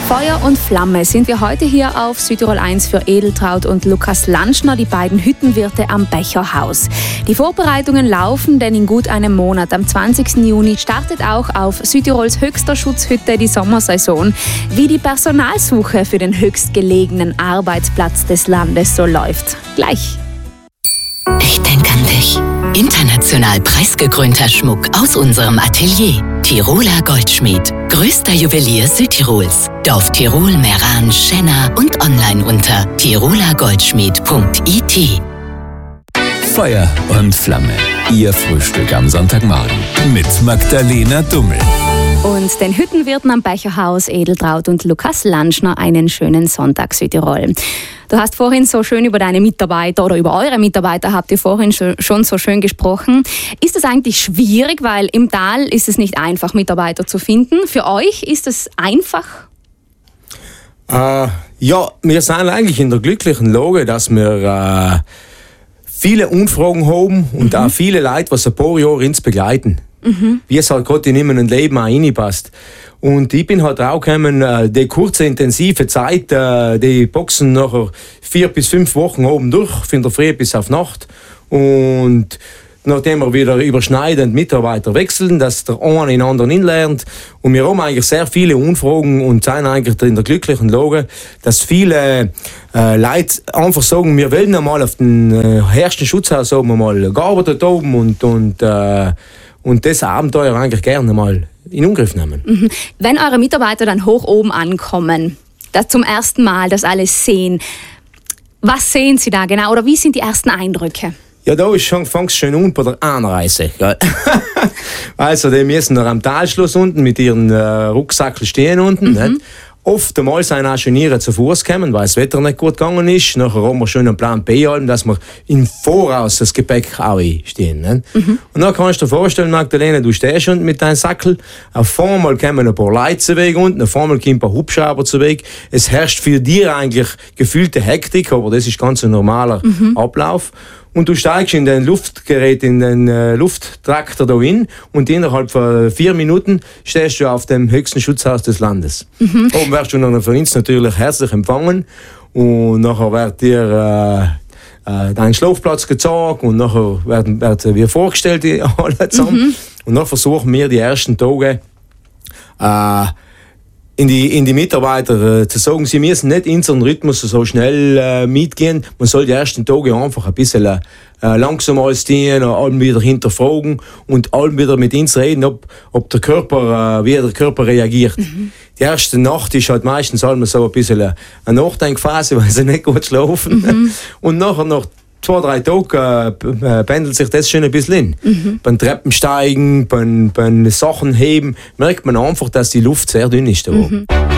Feuer und Flamme sind wir heute hier auf Südtirol 1 für Edeltraud und Lukas Lantschner, die beiden Hüttenwirte am Becherhaus. Die Vorbereitungen laufen, denn in gut einem Monat, am 20. Juni, startet auch auf Südtirols höchster Schutzhütte die Sommersaison. Wie die Personalsuche für den höchstgelegenen Arbeitsplatz des Landes so läuft. Gleich. Ich denke an dich. International preisgekrönter Schmuck aus unserem Atelier. Tiroler Goldschmied. Größter Juwelier Südtirols. Dorf Tirol, Meran, Schenna und online unter tirolergoldschmied.it. Feuer und Flamme. Ihr Frühstück am Sonntagmorgen mit Magdalena Dummel. Und den Hüttenwirten am Becherhaus Edeltraud und Lukas Lantschner einen schönen Sonntag, Südtirol. Du hast vorhin so schön über deine Mitarbeiter oder über eure Mitarbeiter habt ihr vorhin schon so schön gesprochen. Ist das eigentlich schwierig, weil im Tal ist es nicht einfach, Mitarbeiter zu finden? Für euch ist es einfach? Ja, wir sind eigentlich in der glücklichen Lage, dass wir viele Anfragen haben und auch viele Leute, die ein paar Jahre uns begleiten. Wie es halt gerade in einem Leben auch reinpasst. Und ich bin halt auch gekommen, die kurze, intensive Zeit, die Boxen nachher 4 bis 5 Wochen oben durch, von der Früh bis auf Nacht. Und nachdem wir wieder überschneidend Mitarbeiter wechseln, dass der eine den anderen inlernt. Und wir haben eigentlich sehr viele Anfragen und sind eigentlich in der glücklichen Lage, dass viele Leute einfach sagen, wir wollen einmal auf den ersten Schutzhaus oben mal gearbeitet oben und das Abenteuer eigentlich gerne mal in Angriff nehmen. Wenn eure Mitarbeiter dann hoch oben ankommen, das zum ersten Mal das alles sehen, was sehen sie da genau oder wie sind die ersten Eindrücke? Ja, da fängt es schon an bei der Anreise. Also, die müssen noch am Talschluss unten mit ihren Rucksackeln stehen unten. Nicht? Oftmals sind auch schon ihre zu Fuß gekommen, weil das Wetter nicht gut gegangen ist. Nachher haben wir schon einen Plan B, dass wir im Voraus das Gepäck auch stehen. Nicht? Und dann kannst du dir vorstellen, Magdalena, du stehst schon mit deinem Sackel. Auf einmal kommen ein paar Leute zu Weg unten, auf einmal kommen ein paar Hubschrauber zu Weg. Es herrscht für dich eigentlich gefühlte Hektik, aber das ist ganz ein normaler Ablauf. Und du steigst in den Luftgerät, in den Lufttraktor da hin und innerhalb von 4 Minuten stehst du auf dem höchsten Schutzhaus des Landes. Oben wirst du dann von uns natürlich herzlich empfangen und nachher wird dir dein Schlafplatz gezeigt und nachher werden wir vorgestellt, alle zusammen. Und dann versuchen wir die ersten Tage in die Mitarbeiter zu sagen, sie müssen nicht in unseren Rhythmus so schnell mitgehen. Man soll die ersten Tage einfach ein bisschen langsam alles stehen, allem wieder hinterfragen und allem wieder mit uns reden, ob der Körper, wie der Körper reagiert. Die erste Nacht ist halt meistens so ein bisschen eine Nachdenkphase, weil sie nicht gut schlafen. Und nachher nach 2-3 Tagen pendelt sich das schon ein bisschen hin. Beim Treppensteigen, beim Sachen heben, merkt man einfach, dass die Luft sehr dünn ist da oben.